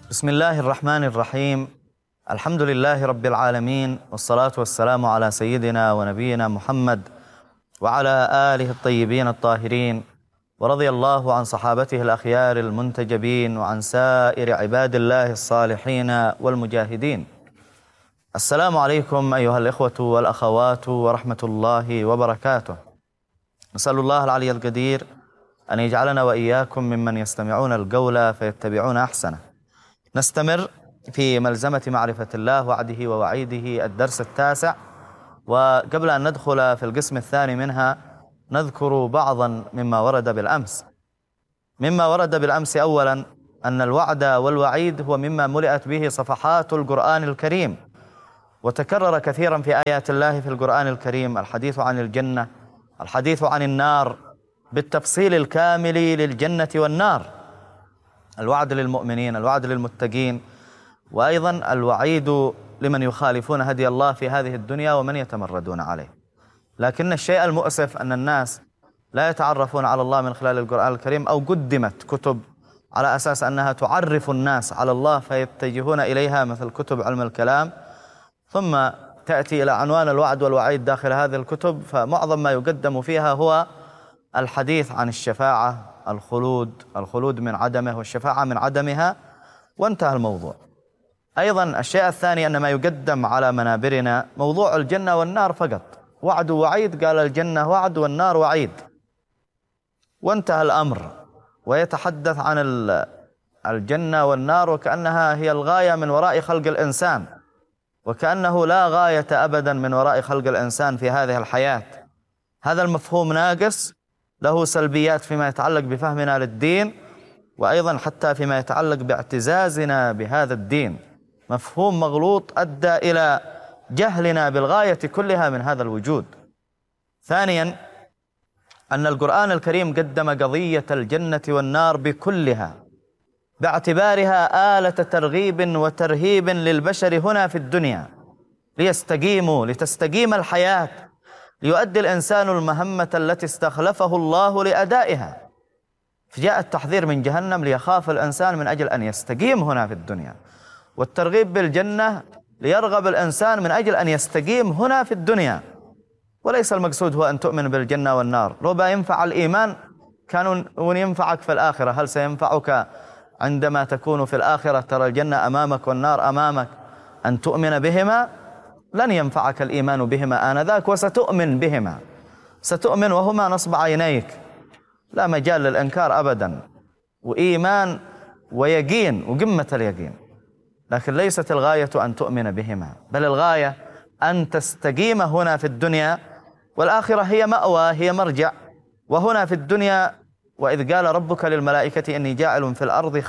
بسم الله الرحمن الرحيم. الحمد لله رب العالمين، والصلاة والسلام على سيدنا ونبينا محمد وعلى آله الطيبين الطاهرين، ورضي الله عن صحابته الأخيار المنتجبين وعن سائر عباد الله الصالحين والمجاهدين. السلام عليكم أيها الإخوة والأخوات ورحمة الله وبركاته. نسأل الله العلي القدير أن يجعلنا وإياكم ممن يستمعون القول فيتبعون أحسنه. نستمر في ملزمة معرفة الله وعده ووعيده الدرس التاسع، وقبل أن ندخل في القسم الثاني منها نذكر بعضا مما ورد بالأمس. مما ورد بالأمس أولا أن الوعد والوعيد هو مما ملئت به صفحات القرآن الكريم، وتكرر كثيرا في آيات الله في القرآن الكريم الحديث عن الجنة، الحديث عن النار بالتفصيل الكامل للجنة والنار، الوعد للمؤمنين، الوعد للمتقين، وأيضا الوعيد لمن يخالفون هدي الله في هذه الدنيا ومن يتمردون عليه. لكن الشيء المؤسف أن الناس لا يتعرفون على الله من خلال القرآن الكريم، أو قدمت كتب على أساس أنها تعرف الناس على الله فيتجهون إليها، مثل كتب علم الكلام، ثم تأتي إلى عنوان الوعد والوعيد داخل هذه الكتب، فمعظم ما يقدم فيها هو الحديث عن الشفاعة، الخلود من عدمه والشفاعة من عدمها، وانتهى الموضوع. أيضا الشيء الثاني أن ما يقدم على منابرنا موضوع الجنة والنار فقط، وعد ووعيد، قال الجنة وعد والنار وعيد، وانتهى الأمر، ويتحدث عن الجنة والنار وكأنها هي الغاية من وراء خلق الإنسان، وكأنه لا غاية أبدا من وراء خلق الإنسان في هذه الحياة. هذا المفهوم ناقص، له سلبيات فيما يتعلق بفهمنا للدين، وأيضا حتى فيما يتعلق باعتزازنا بهذا الدين. مفهوم مغلوط أدى إلى جهلنا بالغاية كلها من هذا الوجود. ثانيا أن القرآن الكريم قدم قضية الجنة والنار بكلها باعتبارها آلة ترغيب وترهيب للبشر هنا في الدنيا ليستقيموا، لتستقيم الحياة، ليؤدي الإنسان المهمة التي استخلفه الله لأدائها. فجاء التحذير من جهنم ليخاف الإنسان من أجل أن يستقيم هنا في الدنيا، والترغيب بالجنة ليرغب الإنسان من أجل أن يستقيم هنا في الدنيا. وليس المقصود هو أن تؤمن بالجنة والنار، ربما ينفع الإيمان كان ينفعك في الآخرة. هل سينفعك عندما تكون في الآخرة ترى الجنة أمامك والنار أمامك أن تؤمن بهما؟ لن ينفعك الإيمان بهما آنذاك، وستؤمن بهما، ستؤمن وهما نصب عينيك، لا مجال للإنكار أبدا، وإيمان ويقين وقمة اليقين. لكن ليست الغاية أن تؤمن بهما، بل الغاية أن تستقيم هنا في الدنيا، والآخرة هي مأوى، هي مرجع. وهنا في الدنيا، وإذ قال ربك للملائكة إني جاعل في الأرض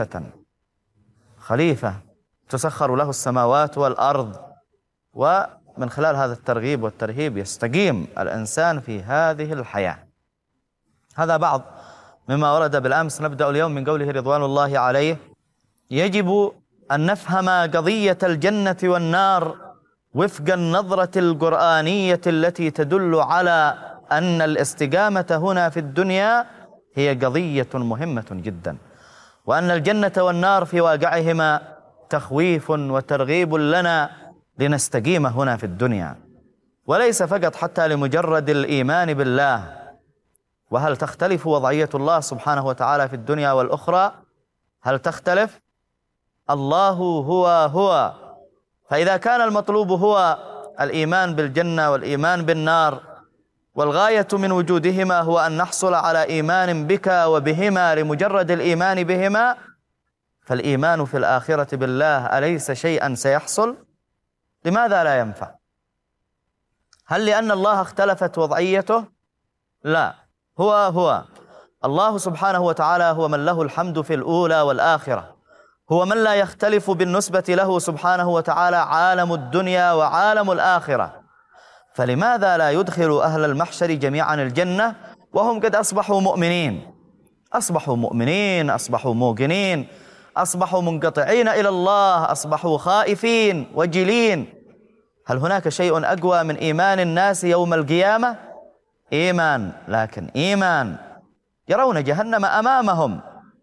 خليفة تسخر له السماوات والأرض، ومن خلال هذا الترغيب والترهيب يستقيم الإنسان في هذه الحياة. هذا بعض مما ورد بالأمس. نبدأ اليوم من قوله رضوان الله عليه: يجب أن نفهم قضية الجنة والنار وفق النظرة القرآنية التي تدل على أن الاستقامة هنا في الدنيا هي قضية مهمة جدا، وأن الجنة والنار في واقعهما تخويف وترغيب لنا لنستقيم هنا في الدنيا، وليس فقط حتى لمجرد الإيمان بالله. وهل تختلف وضعية الله سبحانه وتعالى في الدنيا والأخرى؟ هل تختلف؟ الله هو، فإذا كان المطلوب هو الإيمان بالجنة والإيمان بالنار، والغاية من وجودهما هو أن نحصل على إيمان بك وبهما لمجرد الإيمان بهما، فالإيمان في الآخرة بالله أليس شيئا سيحصل؟ لماذا لا ينفع؟ هل لأن الله اختلفت وضعيته؟ لا، هو الله سبحانه وتعالى هو من له الحمد في الأولى والآخرة، هو من لا يختلف بالنسبة له سبحانه وتعالى عالم الدنيا وعالم الآخرة. فلماذا لا يدخل أهل المحشر جميعا الجنة وهم قد أصبحوا مؤمنين، أصبحوا موقنين، أصبحوا منقطعين إلى الله، أصبحوا خائفين وجلين؟ هل هناك شيء أقوى من إيمان الناس يوم القيامة؟ إيمان، لكن إيمان. يرون جهنم أمامهم،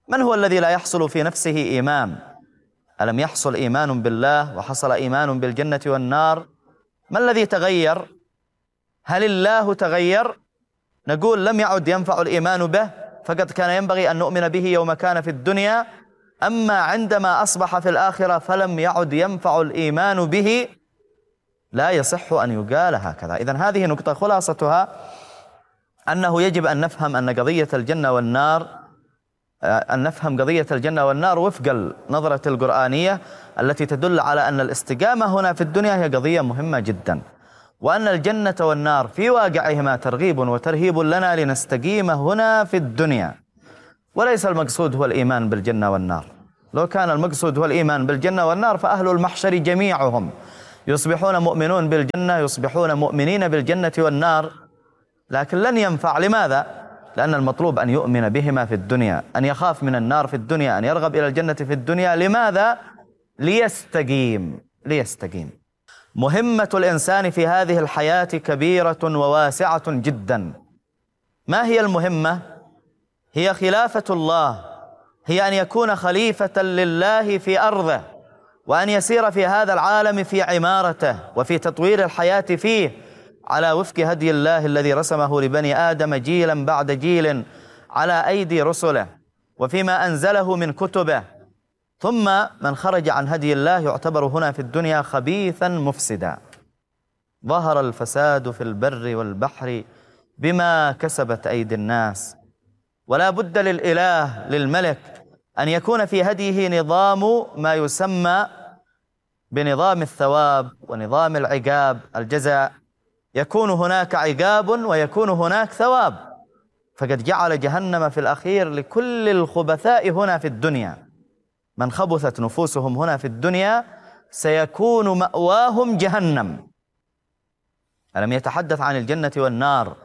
من هو الذي لا يحصل في نفسه إيمان؟ ألم يحصل إيمان بالله وحصل إيمان بالجنة والنار؟ ما الذي تغير؟ هل الله تغير؟ نقول لم يعد ينفع الإيمان به، فقد كان ينبغي أن نؤمن به يوم كان في الدنيا، أما عندما أصبح في الآخرة فلم يعد ينفع الإيمان به، لا يصح أن يقال هكذا. إذن هذه نقطة خلاصتها أنه يجب أن نفهم أن قضية الجنة والنار، أن نفهم قضية الجنة والنار وفق النظرة القرآنية التي تدل على أن الاستقامة هنا في الدنيا هي قضية مهمة جدا، وأن الجنة والنار في واقعهما ترغيب وترهيب لنا لنستقيم هنا في الدنيا، وليس المقصود هو الإيمان بالجنة والنار. لو كان المقصود هو الإيمان بالجنة والنار فأهل المحشر جميعهم يصبحون مؤمنون بالجنة، يصبحون مؤمنين بالجنة والنار، لكن لن ينفع. لماذا؟ لأن المطلوب أن يؤمن بهما في الدنيا، أن يخاف من النار في الدنيا، أن يرغب إلى الجنة في الدنيا. لماذا؟ ليستقيم. مهمة الإنسان في هذه الحياة كبيرة وواسعة جدا. ما هي المهمة؟ هي خلافة الله، هي أن يكون خليفة لله في أرضه، وأن يسير في هذا العالم في عمارته وفي تطوير الحياة فيه على وفق هدي الله الذي رسمه لبني آدم جيلا بعد جيل على أيدي رسله وفيما أنزله من كتبه. ثم من خرج عن هدي الله يعتبر هنا في الدنيا خبيثا مفسدا. ظهر الفساد في البر والبحر بما كسبت أيدي الناس، ولا بد للإله للملك أن يكون في هديه نظام ما يسمى بنظام الثواب ونظام العقاب، الجزاء. يكون هناك عقاب ويكون هناك ثواب، فقد جعل جهنم في الأخير لكل الخبثاء هنا في الدنيا. من خبثت نفوسهم هنا في الدنيا سيكون مأواهم جهنم. ألم يتحدث عن الجنة والنار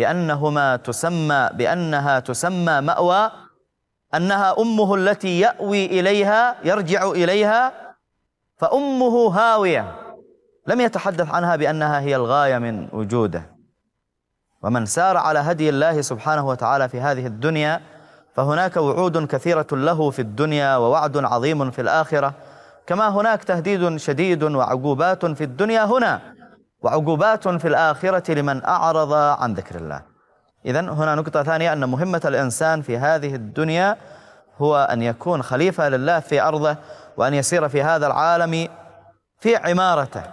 بأنها تسمى مأوى، أنها أمه التي يأوي إليها يرجع إليها، فأمه هاوية. لم يتحدث عنها بأنها هي الغاية من وجوده. ومن سار على هدي الله سبحانه وتعالى في هذه الدنيا فهناك وعود كثيرة له في الدنيا ووعد عظيم في الآخرة، كما هناك تهديد شديد وعقوبات في الدنيا هنا وعقوبات في الآخرة لمن أعرض عن ذكر الله. إذن هنا نقطة ثانية، أن مهمة الإنسان في هذه الدنيا هو أن يكون خليفة لله في أرضه، وأن يسير في هذا العالم في عمارته.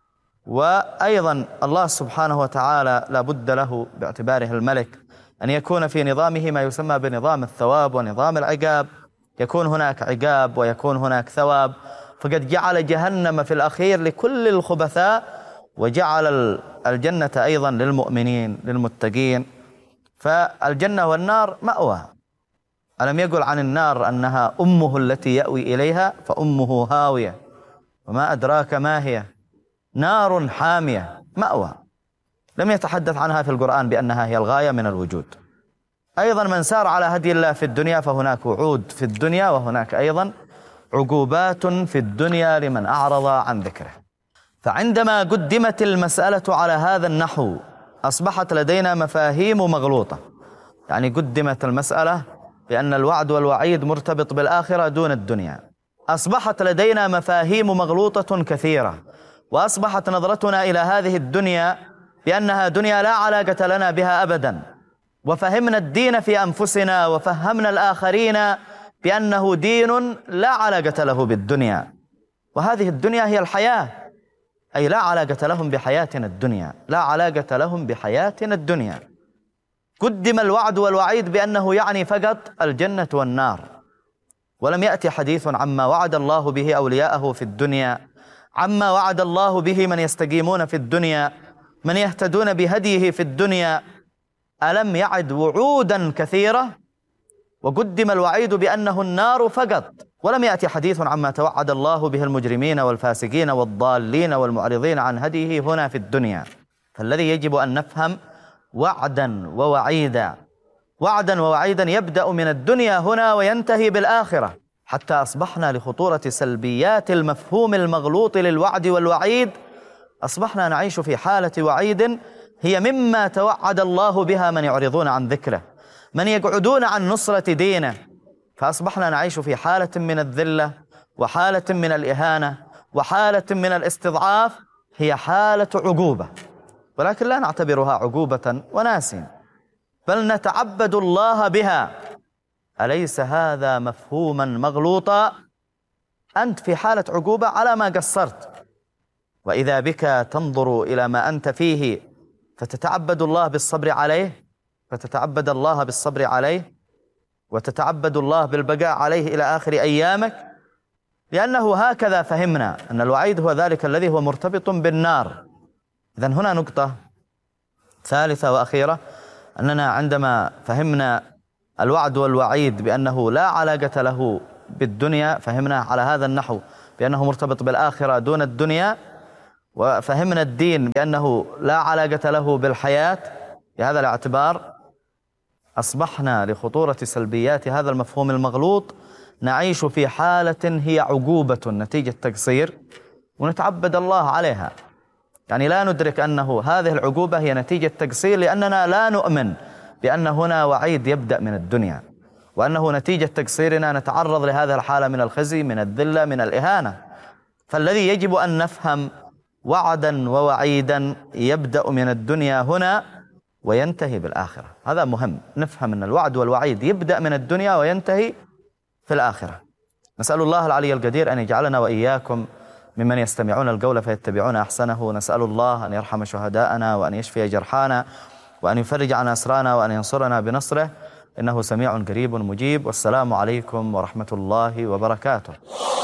وأيضا الله سبحانه وتعالى لا بد له باعتباره الملك أن يكون في نظامه ما يسمى بنظام الثواب ونظام العقاب. يكون هناك عقاب ويكون هناك ثواب، فقد جعل جهنم في الأخير لكل الخبثاء، وجعل الجنة أيضا للمؤمنين للمتقين. فالجنة والنار مأوى. ألم يقل عن النار أنها أمه التي يأوي إليها، فأمه هاوية، وما أدراك ما هي، نار حامية، مأوى. لم يتحدث عنها في القرآن بأنها هي الغاية من الوجود. أيضا من سار على هدي الله في الدنيا فهناك وعود في الدنيا، وهناك أيضا عقوبات في الدنيا لمن أعرض عن ذكره. فعندما قدمت المسألة على هذا النحو أصبحت لدينا مفاهيم مغلوطة. يعني قدمت المسألة بأن الوعد والوعيد مرتبط بالآخرة دون الدنيا. أصبحت لدينا مفاهيم مغلوطة كثيرة، وأصبحت نظرتنا إلى هذه الدنيا بأنها دنيا لا علاقة لنا بها أبدا، وفهمنا الدين في أنفسنا وفهمنا الآخرين بأنه دين لا علاقة له بالدنيا، وهذه الدنيا هي الحياة، أي لا علاقة لهم بحياتنا الدنيا، لا علاقة لهم بحياتنا الدنيا. قدم الوعد والوعيد بأنه يعني فقط الجنة والنار، ولم يأتي حديث عما وعد الله به أولياءه في الدنيا، عما وعد الله به من يستقيمون في الدنيا، من يهتدون بهديه في الدنيا. ألم يعد وعودا كثيرة؟ وقدم الوعيد بأنه النار فقط، ولم يأتي حديث عما توعد الله به المجرمين والفاسقين والضالين والمعرضين عن هديه هنا في الدنيا. فالذي يجب أن نفهم وعدا ووعيدا، وعدا ووعيدا يبدأ من الدنيا هنا وينتهي بالآخرة، حتى أصبحنا لخطورة سلبيات المفهوم المغلوط للوعد والوعيد أصبحنا نعيش في حالة وعيد هي مما توعد الله بها من يعرضون عن ذكره، من يقعدون عن نصرة دينه. فأصبحنا نعيش في حالة من الذلة وحالة من الإهانة وحالة من الاستضعاف، هي حالة عقوبة، ولكن لا نعتبرها عقوبة وناسين، بل نتعبد الله بها. أليس هذا مفهوما مغلوطا؟ أنت في حالة عقوبة على ما قصرت، وإذا بك تنظر إلى ما أنت فيه فتتعبد الله بالصبر عليه، فتتعبد الله بالصبر عليه وتتعبد الله بالبقاء عليه إلى آخر أيامك، لأنه هكذا فهمنا أن الوعيد هو ذلك الذي هو مرتبط بالنار. إذن هنا نقطة ثالثة وأخيرة، أننا عندما فهمنا الوعد والوعيد بأنه لا علاقة له بالدنيا، فهمنا على هذا النحو بأنه مرتبط بالآخرة دون الدنيا، وفهمنا الدين بأنه لا علاقة له بالحياة، بهذا الاعتبار أصبحنا لخطورة سلبيات هذا المفهوم المغلوط نعيش في حالة هي عقوبة نتيجة تقصير، ونتعبد الله عليها. يعني لا ندرك أنه هذه العقوبة هي نتيجة تقصير، لأننا لا نؤمن بأن هنا وعيد يبدأ من الدنيا، وأنه نتيجة تقصيرنا نتعرض لهذه الحالة من الخزي، من الذلة، من الإهانة. فالذي يجب أن نفهم وعدا ووعيدا يبدأ من الدنيا هنا وينتهي بالآخرة. هذا مهم، نفهم أن الوعد والوعيد يبدأ من الدنيا وينتهي في الآخرة. نسأل الله العلي القدير أن يجعلنا وإياكم ممن يستمعون القول فيتبعون أحسنه. نسأل الله أن يرحم شهداءنا وأن يشفي جرحانا وأن يفرج عن أسرانا وأن ينصرنا بنصره، إنه سميع قريب مجيب. والسلام عليكم ورحمة الله وبركاته.